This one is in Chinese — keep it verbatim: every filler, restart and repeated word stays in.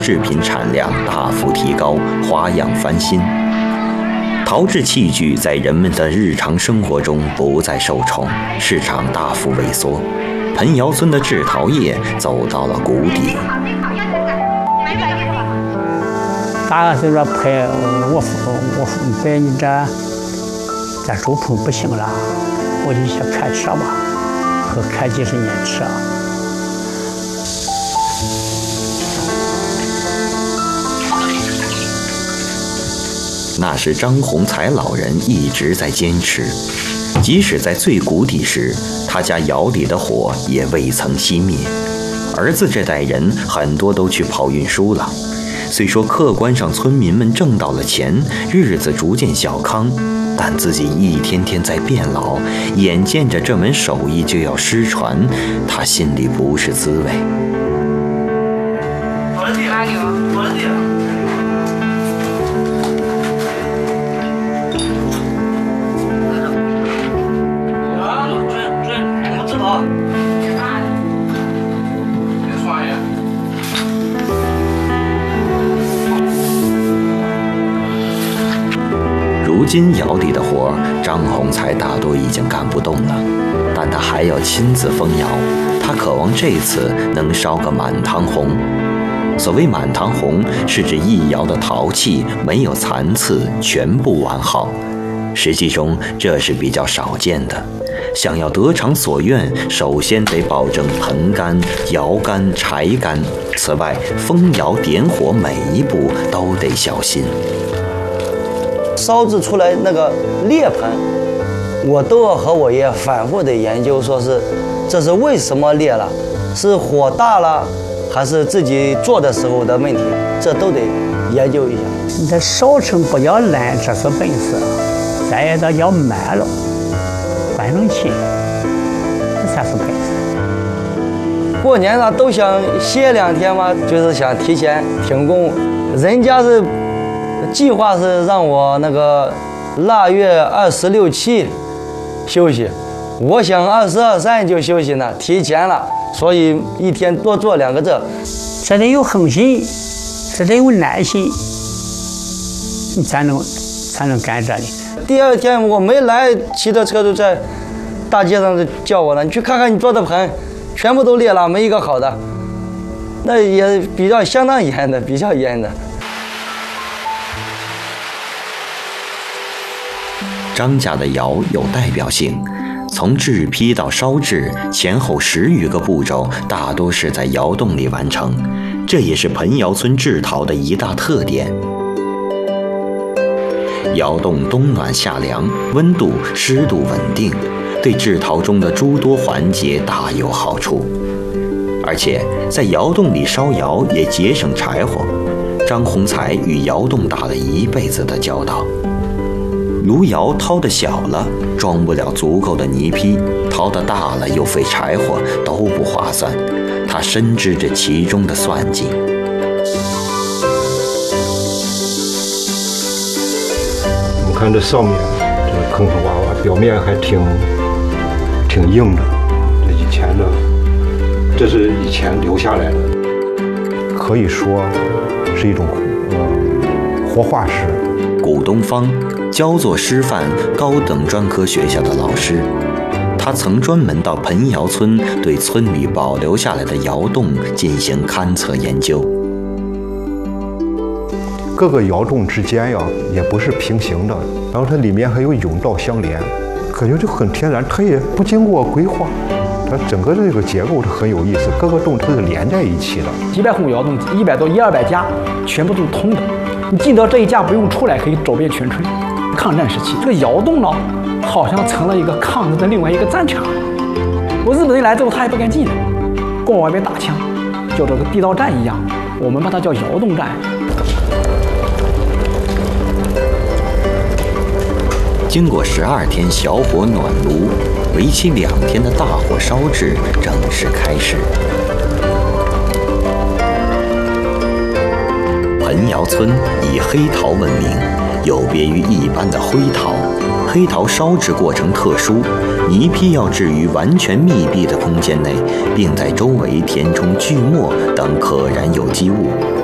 制品产量大幅提高，花样翻新。陶制器具在人们的日常生活中不再受宠，市场大幅萎缩，彭窑村的制陶业走到了谷底。 大概是说拍我父我父摆你这这手碰不行了，我就想开车吧，和开几十年车。 那是张洪才老人一直在坚持，即使在最谷底时，他家窑里的火也未曾熄灭。儿子这代人很多都去跑运输了。虽说客观上村民们挣到了钱，日子逐渐小康，但自己一天天在变老，眼见着这门手艺就要失传，他心里不是滋味。如今窑里的活，张洪才大多已经干不动了，但他还要亲自封窑。他渴望这次能烧个满堂红。所谓满堂红，是指一窑的陶器没有残次，全部完好。实际中这是比较少见的。想要得偿所愿，首先得保证盆干、窑干、柴干。此外，封窑点火每一步都得小心。 烧制出来那个裂盆，我都要和我爷反复的研究，说是这是为什么裂了，是火大了，还是自己做的时候的问题，这都得研究一下。 你这烧成不要烂，这是本事；再一个要慢了，关上气，这才是本事。 过年了都想歇两天嘛，就是想提前停工，人家是。计划是让我那个腊月二十六七休息，我想二十二三就休息呢，提前了，所以一天多做两个这。 这得有恒心，这得有耐心，你才能才能干这里。 第二天我没来，骑着车就在大街上就叫我了，你去看看你做的盆，全部都裂了，没一个好的。那也比较相当严的，比较严的。 张家的窑有代表性，从制坯到烧制，前后十余个步骤，大多是在窑洞里完成。这也是彭窑村制陶的一大特点。窑洞冬暖夏凉，温度、湿度稳定，对制陶中的诸多环节大有好处。而且在窑洞里烧窑也节省柴火。张洪才与窑洞打了一辈子的交道。炉窑掏得小了，装不了足够的泥坯；掏得大了，又费柴火，都不划算。他深知这其中的算计。 我看这上面这个坑坑洼洼，表面还挺挺硬的。这以前的，这是以前留下来的，可以说是一种呃活化石。 古东方，焦作师范高等专科学校的老师，他曾专门到彭窑村对村里保留下来的窑洞进行勘测研究。 各个窑洞之间呀，也不是平行的，然后它里面还有甬道相连，感觉就很天然，它也不经过规划，它整个这个结构是很有意思，各个洞它是连在一起的。 几百户窑洞，一百多一二百家，全部都是通的。你进到这一家不用出来，可以走遍全村。抗战时期，这个窑洞呢，好像成了一个抗日的另外一个战场。我日本人来之后，他也不敢进，光往外边打枪，叫这个地道战一样。我们把它叫窑洞战。 经过十二天小火暖炉，为期两天的大火烧制正式开始。彭窑村以黑陶闻名，有别于一般的灰陶。黑陶烧制过程特殊，泥坯要置于完全密闭的空间内，并在周围填充锯末等可燃有机物。